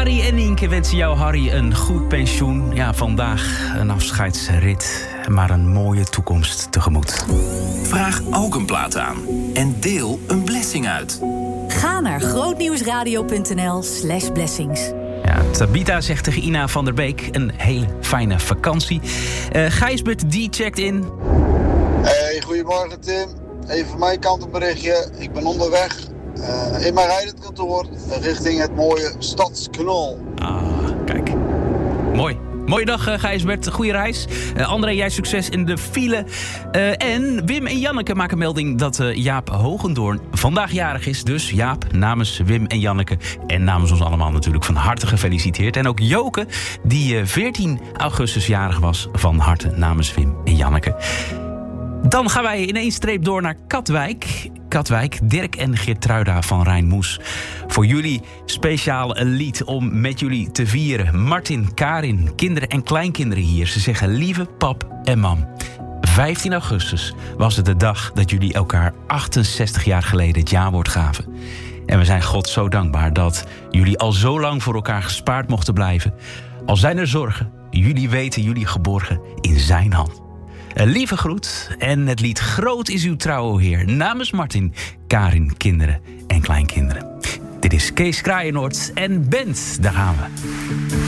Harry en Nienke wensen jou, Harry, een goed pensioen. Ja, vandaag een afscheidsrit, maar een mooie toekomst tegemoet. Vraag ook een plaat aan en deel een blessing uit. Ga naar grootnieuwsradio.nl/blessings. Ja, Tabita zegt tegen Ina van der Beek een hele fijne vakantie. Gijsbert, die checkt in. Hey, goedemorgen Tim. Even van mijn kant een berichtje. Ik ben onderweg in mijn rijdend kantoor richting het mooie Stadsknol. Ah, kijk. Mooi. Mooie dag, Gijsbert. Goeie reis. André, jij succes in de file. En Wim en Janneke maken melding dat Jaap Hogendoorn vandaag jarig is. Dus Jaap, namens Wim en Janneke en namens ons allemaal natuurlijk van harte gefeliciteerd. En ook Joke, die 14 augustus jarig was, van harte namens Wim en Janneke. Dan gaan wij in één streep door naar Katwijk. Katwijk, Dirk en Geertruida van Rijnmoes. Voor jullie speciaal een lied om met jullie te vieren. Martin, Karin, kinderen en kleinkinderen hier. Ze zeggen lieve pap en mam. 15 augustus was het de dag dat jullie elkaar 68 jaar geleden het jaarwoord gaven. En we zijn God zo dankbaar dat jullie al zo lang voor elkaar gespaard mochten blijven. Al zijn er zorgen, jullie weten jullie geborgen in zijn hand. Een lieve groet en het lied Groot is uw trouw, o Heer. Namens Martin, Karin, kinderen en kleinkinderen. Dit is Kees Kraaienoord en Bent, daar gaan we.